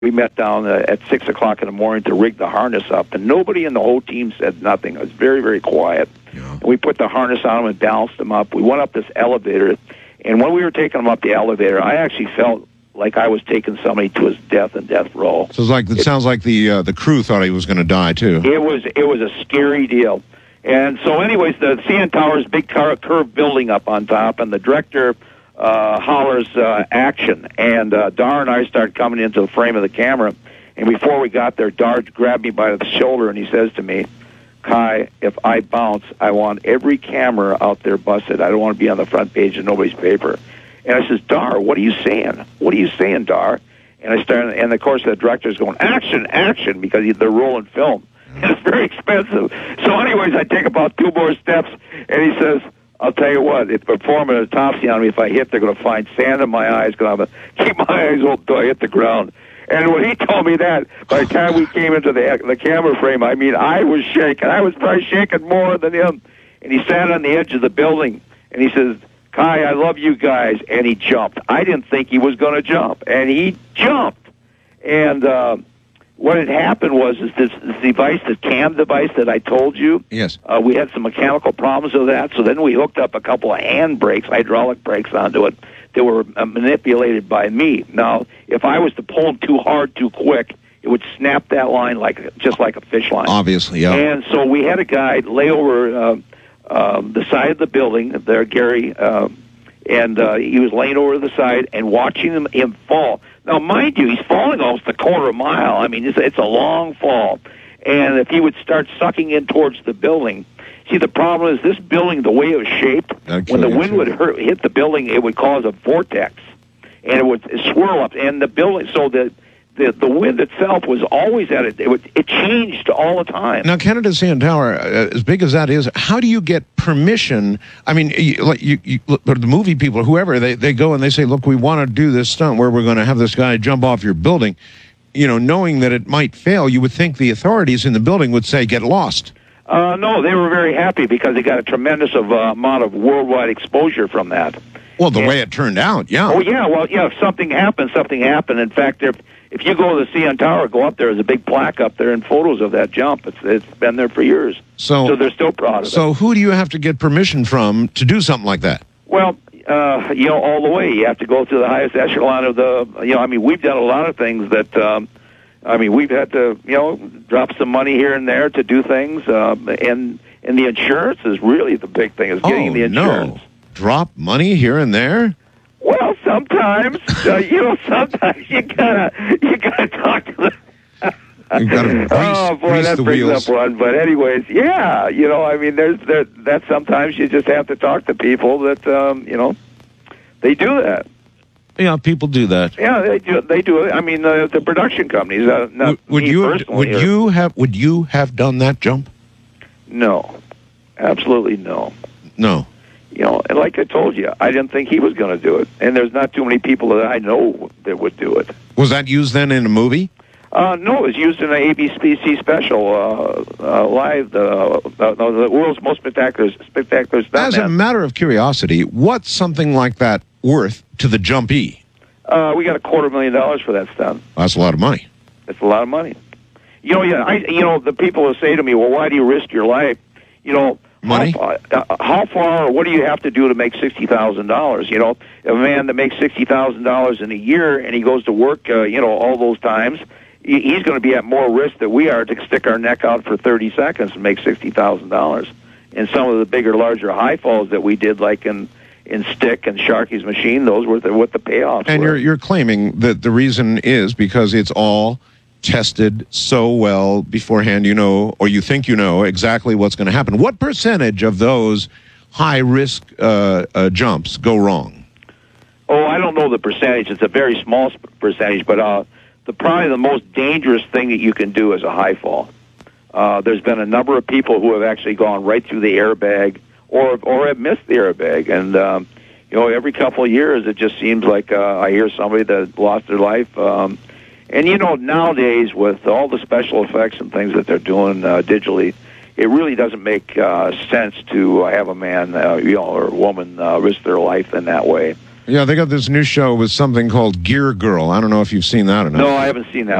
We met down at 6 o'clock in the morning to rig the harness up, and nobody in the whole team said nothing. It was very, very quiet. Yeah. We put the harness on them and balanced them up. We went up this elevator, and when we were taking them up the elevator, I actually felt like I was taking somebody to his death in death row. So it sounds like the crew thought he was going to die too. It was a scary deal. And so, anyways, the CN Tower's big curved building up on top, and the director hollers action, and Dar and I start coming into the frame of the camera. And before we got there, Dar grabbed me by the shoulder and he says to me, "Kai, if I bounce, I want every camera out there busted. I don't want to be on the front page of nobody's paper." And I says, "Dar, what are you saying? What are you saying, Dar?" And I started, and of course the director's going, "Action, action," because they're rolling film. And it's very expensive. So anyways, I take about 2 more steps, and he says, "I'll tell you what, if they're performing an autopsy on me, if I hit, they're going to find sand in my eyes, going to keep my eyes open until I hit the ground." And when he told me that, by the time we came into the camera frame, I mean, I was shaking. I was probably shaking more than him. And he sat on the edge of the building, and he says, "Kai, I love you guys," and he jumped. I didn't think he was going to jump, and he jumped. And what had happened was this device, the cam device that I told you, yes, we had some mechanical problems with that, so then we hooked up a couple of hand brakes, hydraulic brakes onto it that were manipulated by me. Now, if I was to pull them too hard, too quick, it would snap that line just like a fish line. Obviously, yeah. And so we had a guy lay over the side of the building there, Gary, and he was laying over the side and watching him fall. Now, mind you, he's falling almost a quarter mile. I mean, it's a long fall. And if he would start sucking in towards the building, see, the problem is this building, the way it was shaped, when the wind would hit the building, it would cause a vortex, and it would swirl up. And the building, so the wind itself was always at it. It changed all the time. Now, Canada CN Tower, as big as that is, how do you get permission? I mean, the movie people, whoever, they go and they say, "Look, we want to do this stunt where we're going to have this guy jump off your building." You know, knowing that it might fail, you would think the authorities in the building would say, "Get lost." No, they were very happy because they got a tremendous amount of worldwide exposure from that. Well, the way it turned out, yeah. Oh, yeah, well, yeah, if something happened, something happened. In fact, if you go to the CN Tower, go up there, there's a big plaque up there and photos of that jump. It's been there for years. So they're still proud of it. So who do you have to get permission from to do something like that? Well, all the way. You have to go to the highest echelon of I mean, we've done a lot of things that, we've had to, drop some money here and there to do things, and the insurance is really the big thing, is getting the insurance. No. Drop money here and there? Well, sometimes, sometimes you gotta talk to the... You gotta grease that the brings wheels. up one. But anyways, yeah, that sometimes you just have to talk to people that, they do that. Yeah, people do that. Yeah, they do it. I mean, the production companies. Would you have done that jump? No, absolutely no. No. And like I told you, I didn't think he was going to do it, and there's not too many people that I know that would do it. Was that used then in a movie? No, it was used in an ABC special, live, the world's most spectacular stuntman. As a matter of curiosity, what's something like that worth to the jumpee? We got $250,000 for that stunt. That's a lot of money. It's a lot of money. The people will say to me, "Well, why do you risk your life?" Money? How far, or what do you have to do to make $60,000? A man that makes $60,000 in a year and he goes to work, all those times, he's going to be at more risk than we are to stick our neck out for 30 seconds and make $60,000. And some of the bigger, larger high falls that we did, like in Stick and Sharky's Machine, those were what the payoffs and were. You're claiming that the reason is because it's all tested so well beforehand, or you think exactly what's going to happen. What percentage of those high-risk jumps go wrong? Oh, I don't know the percentage. It's a very small percentage, but probably the most dangerous thing that you can do is a high fall. There's been a number of people who have actually gone right through the airbag or have missed the airbag, and every couple of years it just seems like I hear somebody that lost their life. And nowadays with all the special effects and things that they're doing digitally, it really doesn't make sense to have a man, or a woman risk their life in that way. Yeah, they got this new show with something called Gear Girl. I don't know if you've seen that or not. No, I haven't seen that.